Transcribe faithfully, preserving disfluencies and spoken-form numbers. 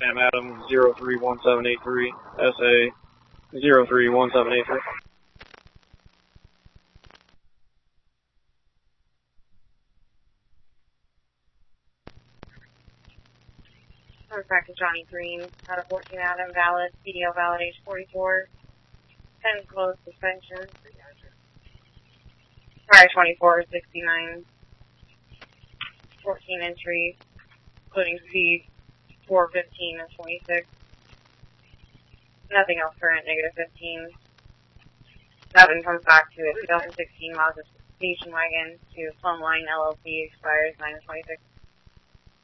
Sam Adams zero three one seven eight three, S A zero three one seven eight three. Back to Johnny Green, out of fourteen Adam, valid, C D L valid, age forty-four, ten closed suspension. Prior twenty-four, sixty-nine, fourteen entries, including speed, four, fifteen, and twenty-six. Nothing else current, negative fifteen. Seven comes back to a two thousand sixteen Mazda station wagon to Plum Line L L C, expires nine twenty-six.